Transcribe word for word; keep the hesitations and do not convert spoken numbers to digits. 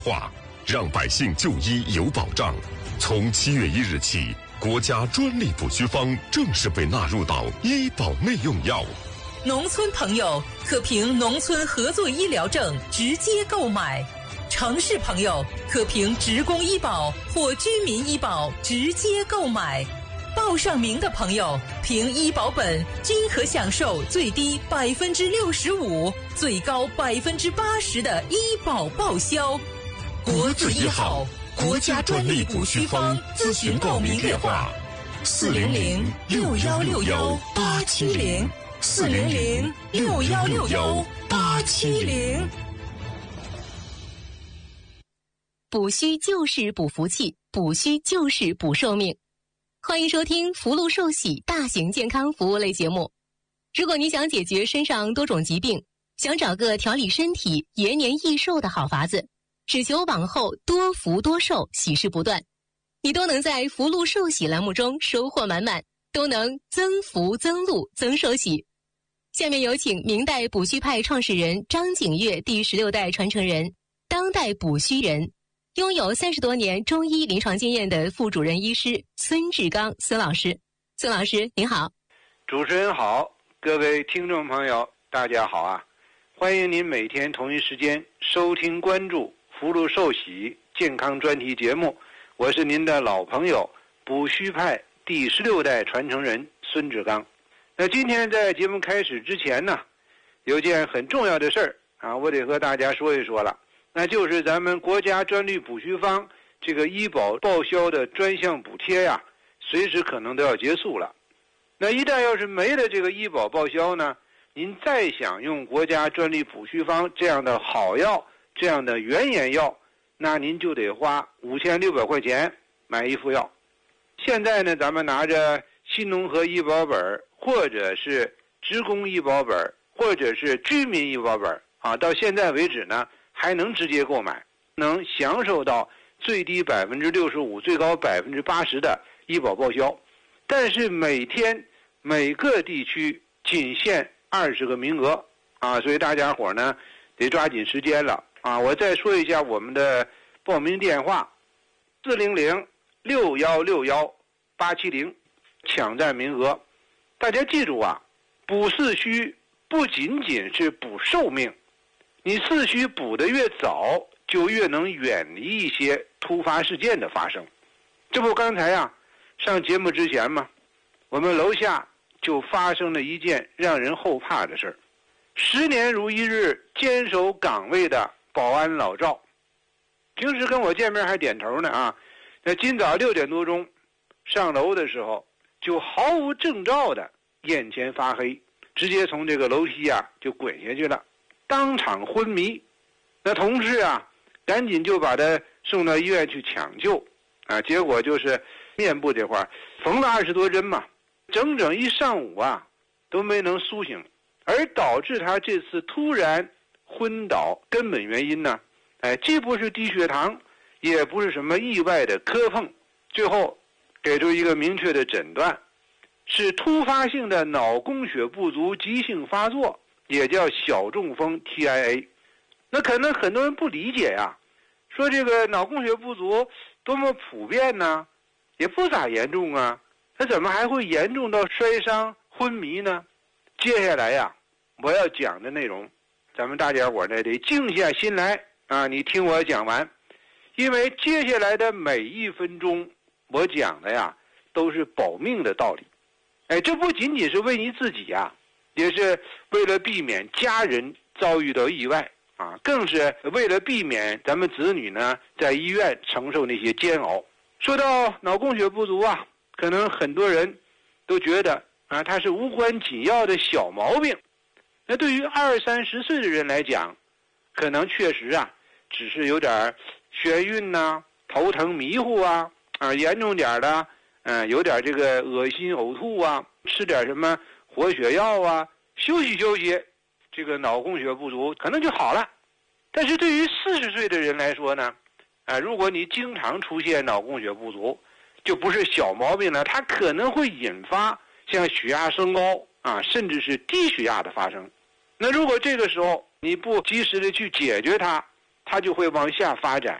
化，让百姓就医有保障。从七月一日起，国家专利补虚方正式被纳入到医保内用药。 农村朋友可凭农村合作医疗证直接购买，城市朋友可凭职工医保或居民医保直接购买。报上名的朋友凭医保本均可享受最低百分之六十五、最高百分之八十的医保报销。 国字一号，国家专利补虚方咨询报名电话：四零零六幺六幺八七零，四零零六幺六幺八七零。 补虚就是补福气，补虚就是补寿命。欢迎收听福禄寿喜大型健康服务类节目。如果你想解决身上多种疾病，想找个调理身体、延年益寿的好法子，只求往后多福多寿，喜事不断，你都能在福禄寿喜栏目中收获满满，都能增福增禄增寿喜。下面有请明代补虚派创始人张景岳第十六代传承人，当代补虚人，拥有三十多年中医临床经验的副主任医师孙志刚孙老师。孙老师您好。 主持人好，各位听众朋友大家好啊！欢迎您每天同一时间收听关注福禄寿喜健康专题节目，我是您的老朋友补虚派第十六代传承人孙志刚。那今天在节目开始之前呢，有件很重要的事儿啊，我得和大家说一说了。那就是咱们国家专利补虚方这个医保报销的专项补贴呀，随时可能都要结束了。那一旦要是没了这个医保报销呢，您再想用国家专利补虚方这样的好药、这样的原研药，那您就得花五千六百块钱买一副药。现在呢，咱们拿着新农合医保本，或者是职工医保本，或者是居民医保本啊，到现在为止呢，还能直接购买，能享受到最低百分之六十五、最高百分之八十的医保报销。但是每天每个地区仅限二十个名额啊，所以大家伙呢得抓紧时间了啊！我再说一下我们的报名电话：四零零六幺六幺八七零，抢占名额。大家记住啊，补四虚不仅仅是补寿命。你四虚补得越早，就越能远离一些突发事件的发生。这不刚才呀，上节目之前嘛，我们楼下就发生了一件让人后怕的事儿。十年如一日坚守岗位的保安老赵，平时跟我见面还点头呢啊。那今早六点多钟上楼的时候，就毫无征兆的眼前发黑，直接从这个楼梯啊就滚下去了。当场昏迷，那同事啊，赶紧就把他送到医院去抢救，啊，结果就是面部这块缝了二十多针嘛，整整一上午啊都没能苏醒，而导致他这次突然昏倒根本原因呢，哎，既不是低血糖，也不是什么意外的磕碰，最后给出一个明确的诊断，是突发性的脑供血不足急性发作。也叫小中风 T I A。 那可能很多人不理解呀，说这个脑供血不足多么普遍呢，也不咋严重啊，它怎么还会严重到摔伤昏迷呢？接下来呀，我要讲的内容，咱们大家伙呢得静下心来啊，你听我讲完，因为接下来的每一分钟我讲的呀都是保命的道理。哎，这不仅仅是为你自己呀，也是为了避免家人遭遇到意外啊，更是为了避免咱们子女呢在医院承受那些煎熬。说到脑供血不足啊，可能很多人都觉得啊，它是无关紧要的小毛病。那对于二三十岁的人来讲，可能确实啊，只是有点眩晕呐、头疼迷糊啊，啊，严重点的，嗯、呃，有点这个恶心呕吐啊，吃点什么活血药啊，休息休息，这个脑供血不足可能就好了。但是对于四十岁的人来说呢，啊，如果你经常出现脑供血不足，就不是小毛病了，它可能会引发像血压升高啊，甚至是低血压的发生。那如果这个时候你不及时的去解决它， 它就会往下发展。